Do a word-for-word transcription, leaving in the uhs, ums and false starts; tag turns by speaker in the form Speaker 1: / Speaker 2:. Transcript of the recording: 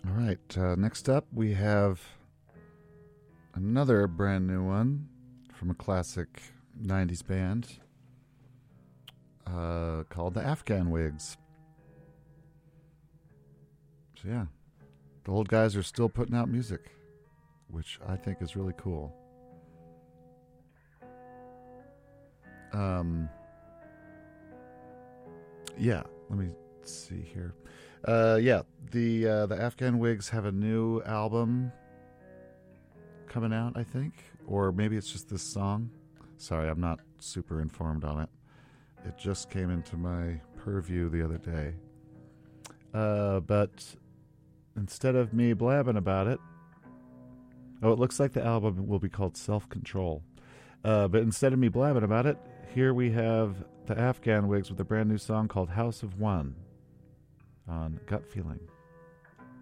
Speaker 1: All right. Uh, next up, we have another brand new one from a classic nineties band uh, called the Afghan Wigs. So, yeah, the old guys are still putting out music, which I think is really cool. Um, yeah, let me see here. Uh, yeah, the uh, the Afghan Wigs have a new album coming out, I think, or maybe it's just this song. Sorry, I'm not super informed on it. It just came into my purview the other day. Uh, but instead of me blabbing about it, oh, it looks like the album will be called Self Control. Uh, but instead of me blabbing about it, here we have the Afghan Wigs with a brand new song called House of One on Gut Feeling.